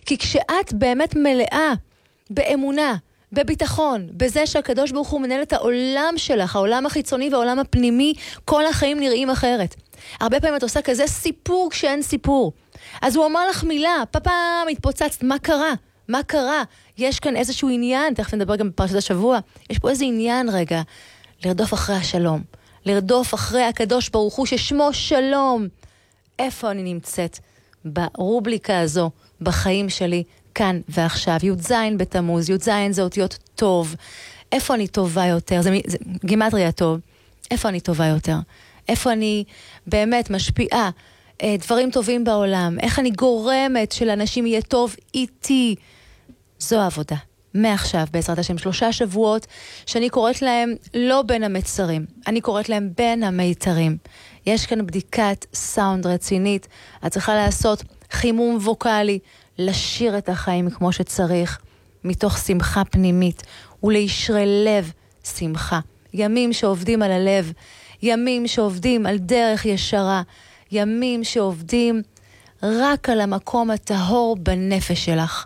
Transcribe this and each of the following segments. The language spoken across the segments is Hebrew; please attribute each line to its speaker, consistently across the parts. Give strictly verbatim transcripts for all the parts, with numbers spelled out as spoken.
Speaker 1: כי כשאת באמת מלאה באמונה, בביטחון, בזה שהקדוש ברוך הוא מנהל את העולם שלך, העולם החיצוני והעולם הפנימי, כל החיים נראים אחרת. הרבה פעמים את עושה כזה סיפור כשאין סיפור. אז הוא אמר לך מילה, פאפה מתפוצצת, מה קרה? מה קרה? יש כאן איזשהו עניין, תכף נדבר גם בפרשת השבוע, יש פה איזה עניין רגע, לרדוף אחרי השלום, לרדוף אחרי הקדוש ברוך הוא ששמו שלום. איפה אני נמצאת? ברובליקה הזו, בחיים שלי, כאן ועכשיו. י"ז בתמוז, י"ז זה אותיות טוב. איפה אני טובה יותר? זה, זה גימטריה טוב. איפה אני טובה יותר? איפה אני באמת משפיעה דברים טובים בעולם? איך אני גורמת שלאנשים יהיה טוב איתי? זו העבודה. מעכשיו, בעזרת השם, שלושה שבועות שאני קוראת להם לא בין המצרים, אני קוראת להם בין המיתרים. יש כאן בדיקת סאונד רצינית, את צריכה לעשות חימום ווקלי, לשיר את החיים כמו שצריך, מתוך שמחה פנימית, ולישרי לב שמחה. ימים שעובדים על הלב, ימים שעובדים על דרך ישרה, ימים שעובדים רק על המקום הטהור בנפש שלך.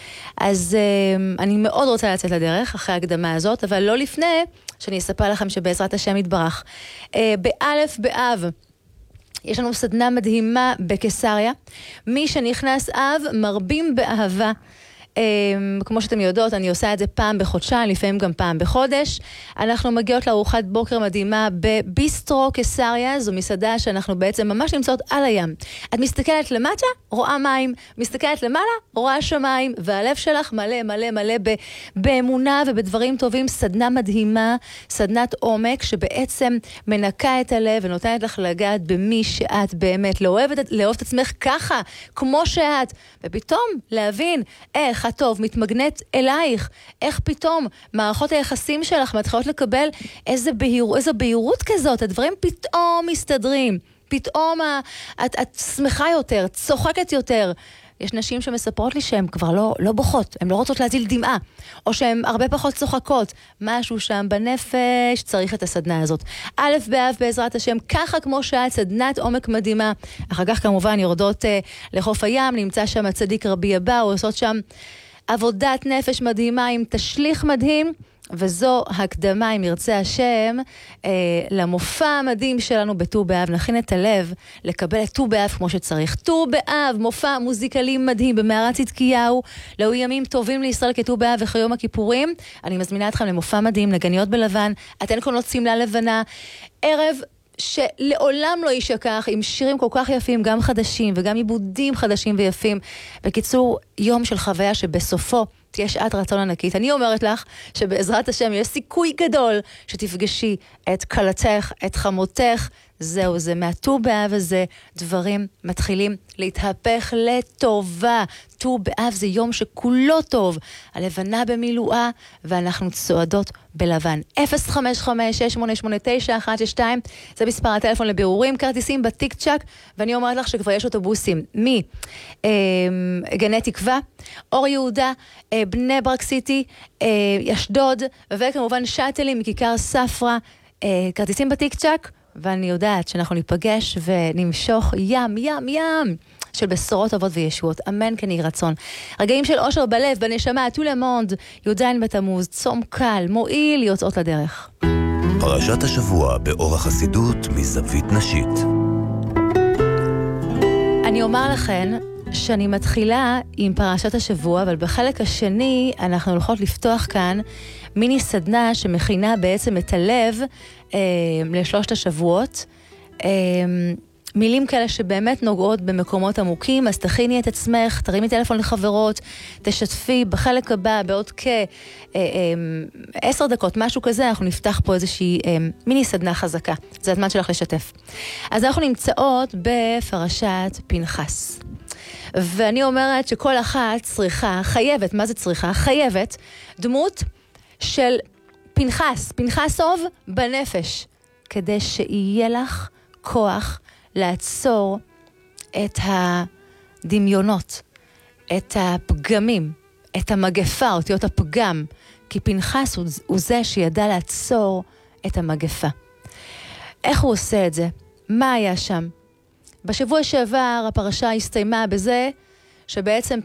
Speaker 1: אז uh, אני מאוד רוצה לצאת לדרך אחרי ההקדמה הזאת, אבל לא לפני שאני אספר לכם שבעזרת השם יתברך. Uh, באלף באב, יש לנו סדנה מדהימה בקיסריה. מי שנכנס אב, מרבים באהבה. Um, כמו שאתם יודעות, אני עושה את זה פעם בחודשיים, לפעמים גם פעם בחודש. אנחנו מגיעות לארוחת בוקר מדהימה בביסטרו קיסריה, זו מסעדה שאנחנו בעצם ממש נמצאות על הים. את מסתכלת למטה, רואה מים, מסתכלת למעלה, רואה שמיים, והלב שלך מלא מלא מלא ב- באמונה ובדברים טובים. סדנה מדהימה, סדנת עומק, שבעצם מנקה את הלב ונותנת לך לגעת במי שאת באמת, לאהוב את, לאהוב את עצמך ככה, כמו שאת, ופתאום להבין איך הטוב מתמגנט אלייך, איך פתאום מערכות היחסים שלך מתחילות לקבל איזה בהיר, איזו בהירות כזאת, הדברים פתאום מסתדרים, פתאום את, את שמחה יותר, צוחקת יותר. יש נשים שמספרות לי שהן כבר לא, לא בוכות, הן לא רוצות להזיל דמעה, או שהן הרבה פחות צוחקות. משהו שם בנפש צריך את הסדנה הזאת. א' באב בעזרת השם, ככה כמו שאת, סדנת עומק מדהימה. אחר כך כמובן יורדות אה, לחוף הים, נמצא שם הצדיק רבי אבא, הוא עושות שם עבודת נפש מדהימה עם תשליך מדהים, וזו הקדמה, אם ירצה השם, אה, למופע המדהים שלנו בט"ו באב. נכין את הלב לקבל את ט"ו באב כמו שצריך. ט"ו באב, מופע מוזיקלי מדהים במערת צדקיהו, לאו ימים טובים לישראל כט"ו באב וכיום הכיפורים. אני מזמינה אתכם למופע מדהים, נגניות בלבן, אתן קונות סמלה לבנה, ערב שלעולם לא יישכח, עם שירים כל כך יפים, גם חדשים וגם עיבודים חדשים ויפים. בקיצור, יום של חוויה שבסופו תהיה שעת רצון ענקית. אני אומרת לך שבעזרת השם יש סיכוי גדול שתפגשי את קלתך, את חמותך. זהו, זה מהט"ו באב הזה, דברים מתחילים להתהפך לטובה. ט"ו באב זה יום שכולו טוב, הלבנה במילואה, ואנחנו צועדות בלבן. אפס חמש חמש שש שמונה שמונה תשע אחת שש שתיים, זה מספר הטלפון לבירורים, כרטיסים בטיק צ'ק, ואני אומרת לך שכבר יש אוטובוסים מי אה, גני תקווה, אור יהודה, אה, בני ברק סיטי, אה, אשדוד, וכמובן שטלים מכיכר ספרה, אה, כרטיסים בטיק צ'ק, ואני יודעת שאנחנו ניפגש ונמשוך ים, ים, ים של בשורות טובות וישועות. אמן כן יהי רצון. רגעים של אושר בלב, בנשמה, טו למונד, י"ז בתמוז, צום קל, מועיל, יוצאות לדרך.
Speaker 2: פרשת השבוע באור החסידות מזווית נשית.
Speaker 1: אני אומר לכן שאני מתחילה עם פרשת השבוע, אבל בחלק השני אנחנו הולכות לפתוח כאן מיני סדנה שמכינה בעצם את הלב אה, לשלושת השבועות. אה, מילים כאלה שבאמת נוגעות במקומות עמוקים, אז תכיני את עצמך, תרימי טלפון לחברות, תשתפי בחלק הבא בעוד כעשר דקות, משהו כזה, אנחנו נפתח פה איזושהי אה, מיני סדנה חזקה. זה הזמן שלך לשתף. אז אנחנו נמצאות בפרשת פנחס. ואני אומרת שכל אחת צריכה, חייבת, מה זה צריכה? חייבת דמות של פנחס, פנחסוב בנפש, כדי שיהיה לך כוח לעצור את הדמיונות, את הפגמים, את המגפה, אותיות הפגם, כי פנחס הוא, הוא זה שידע לעצור את המגפה. איך הוא עושה את זה? מה היה שם? בשבוע שעבר הפרשה הסתיימה בזה שבעצם